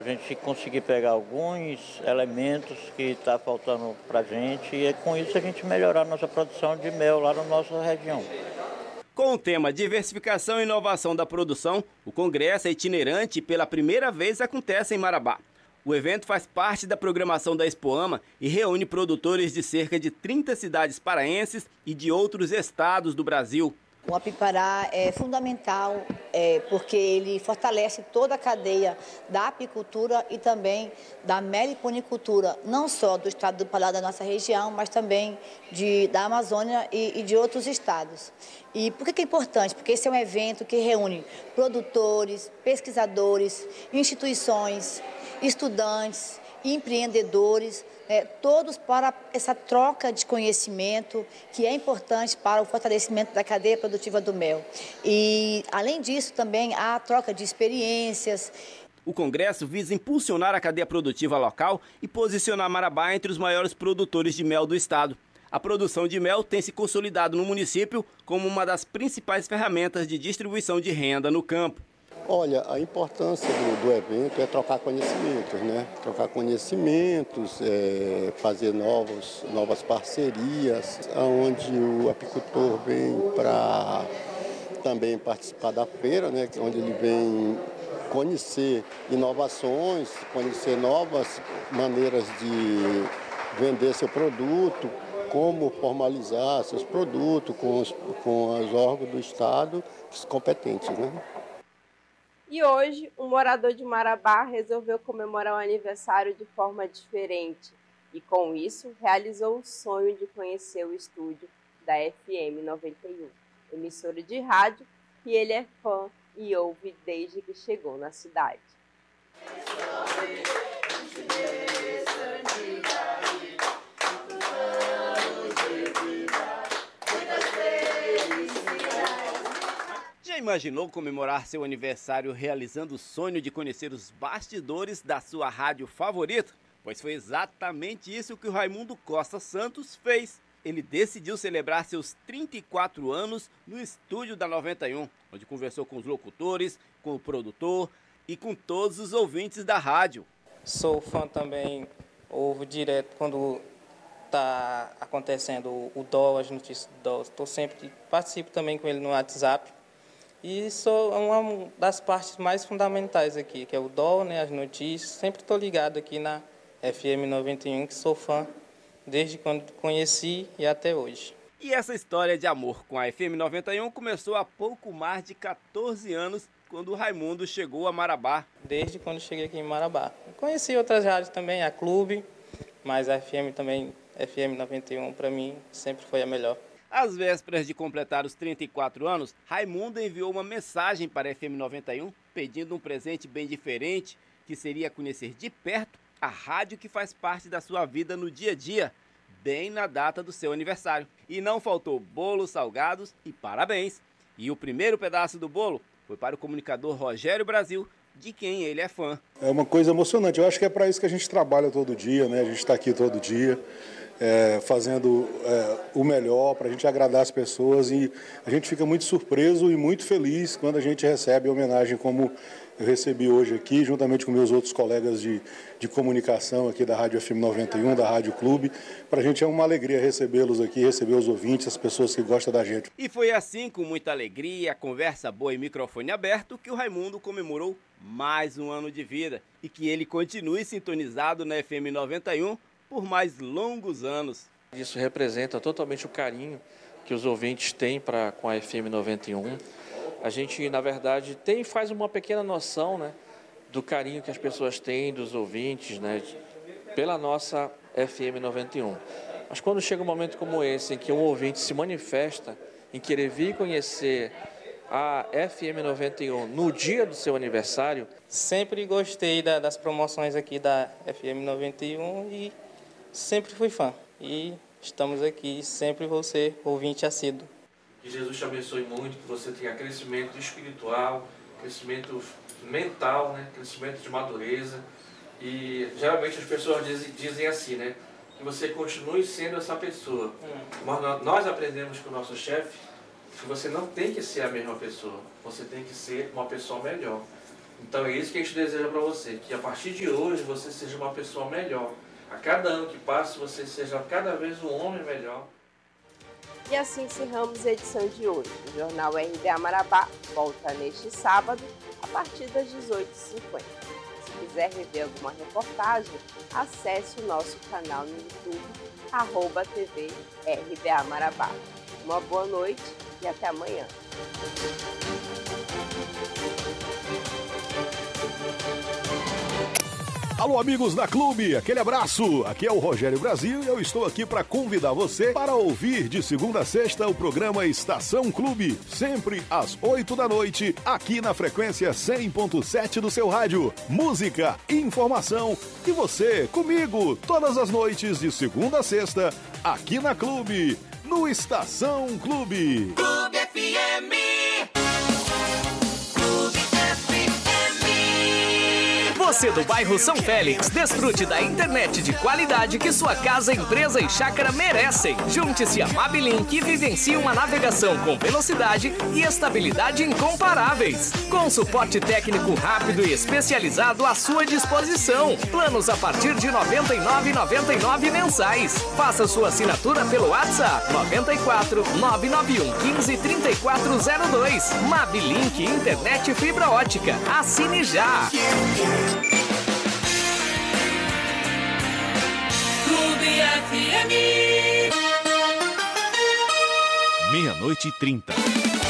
A gente conseguir pegar alguns elementos que está faltando para a gente e com isso a gente melhorar a nossa produção de mel lá na nossa região. Com o tema Diversificação e Inovação da Produção, o congresso é itinerante e pela primeira vez acontece em Marabá. O evento faz parte da programação da Expoama e reúne produtores de cerca de 30 cidades paraenses e de outros estados do Brasil. O Apipará é fundamental porque ele fortalece toda a cadeia da apicultura e também da meliponicultura, não só do estado do Pará, da nossa região, mas também da Amazônia e de outros estados. E por que é importante? Porque esse é um evento que reúne produtores, pesquisadores, instituições, estudantes, empreendedores, todos para essa troca de conhecimento que é importante para o fortalecimento da cadeia produtiva do mel. E, além disso, também há a troca de experiências. O congresso visa impulsionar a cadeia produtiva local e posicionar Marabá entre os maiores produtores de mel do estado. A produção de mel tem se consolidado no município como uma das principais ferramentas de distribuição de renda no campo. Olha, a importância do evento é trocar conhecimentos, né? Trocar conhecimentos, fazer novas parcerias, onde o apicultor vem para também participar da feira, né? Onde ele vem conhecer inovações, conhecer novas maneiras de vender seu produto, como formalizar seus produtos com os órgãos do Estado competentes, né? E hoje, um morador de Marabá resolveu comemorar o aniversário de forma diferente e, com isso, realizou o sonho de conhecer o estúdio da FM 91, emissora de rádio que ele é fã e ouve desde que chegou na cidade. Já imaginou comemorar seu aniversário realizando o sonho de conhecer os bastidores da sua rádio favorita? Pois foi exatamente isso que o Raimundo Costa Santos fez. Ele decidiu celebrar seus 34 anos no estúdio da 91, onde conversou com os locutores, com o produtor e com todos os ouvintes da rádio. Sou fã também, ouvo direto quando está acontecendo o DOL, as notícias do DOL. Participo também com ele no WhatsApp. E sou uma das partes mais fundamentais aqui, que é o DOL, né, as notícias. Sempre estou ligado aqui na FM 91, que sou fã desde quando conheci e até hoje. E essa história de amor com a FM 91 começou há pouco mais de 14 anos, quando o Raimundo chegou a Marabá. Desde quando cheguei aqui em Marabá. Conheci outras rádios também, a Clube, mas a FM também, FM 91, para mim, sempre foi a melhor. Às vésperas de completar os 34 anos, Raimundo enviou uma mensagem para a FM 91 pedindo um presente bem diferente, que seria conhecer de perto a rádio que faz parte da sua vida no dia a dia, bem na data do seu aniversário. E não faltou bolos salgados e parabéns. E o primeiro pedaço do bolo foi para o comunicador Rogério Brasil, de quem ele é fã. É uma coisa emocionante, eu acho que é para isso que a gente trabalha todo dia, né? A gente está aqui todo dia. Fazendo o melhor para a gente agradar as pessoas e a gente fica muito surpreso e muito feliz quando a gente recebe a homenagem como eu recebi hoje aqui, juntamente com meus outros colegas de comunicação aqui da Rádio FM 91, da Rádio Clube. Para a gente é uma alegria recebê-los aqui, receber os ouvintes, as pessoas que gostam da gente. E foi assim, com muita alegria, conversa boa e microfone aberto, que o Raimundo comemorou mais um ano de vida e que ele continue sintonizado na FM 91 por mais longos anos. Isso representa totalmente o carinho que os ouvintes têm com a FM 91. A gente, na verdade, faz uma pequena noção, né, do carinho que as pessoas têm dos ouvintes, né, pela nossa FM 91. Mas quando chega um momento como esse, em que um ouvinte se manifesta em querer vir conhecer a FM 91 no dia do seu aniversário... Sempre gostei das promoções aqui da FM 91 e sempre fui fã. E estamos aqui, sempre vou ser ouvinte assíduo. Que Jesus te abençoe muito, que você tenha crescimento espiritual, crescimento mental, né? Crescimento de madureza. E geralmente as pessoas dizem assim, né? Que você continue sendo essa pessoa. Mas nós aprendemos com o nosso chefe que você não tem que ser a mesma pessoa, você tem que ser uma pessoa melhor. Então é isso que a gente deseja para você, que a partir de hoje você seja uma pessoa melhor. A cada ano que passa, você seja cada vez um homem melhor. E assim encerramos a edição de hoje. O Jornal RBA Marabá volta neste sábado, a partir das 18h50. Se quiser rever alguma reportagem, acesse o nosso canal no YouTube, @TV RBA Marabá. Uma boa noite e até amanhã. Alô, amigos da Clube, aquele abraço. Aqui é o Rogério Brasil e eu estou aqui para convidar você para ouvir de segunda a sexta o programa Estação Clube, sempre às 8 da noite, aqui na frequência 100.7 do seu rádio. Música, informação e você comigo todas as noites de segunda a sexta, aqui na Clube, no Estação Clube. Clube FM. Você do bairro São Félix, desfrute da internet de qualidade que sua casa, empresa e chácara merecem. Junte-se a Mabilink e vivencie uma navegação com velocidade e estabilidade incomparáveis. Com suporte técnico rápido e especializado à sua disposição. Planos a partir de R$ 99,99 mensais. Faça sua assinatura pelo WhatsApp 94 991 15 3402. Mabilink Internet Fibra Ótica. Assine já! Clube FM. 00:30.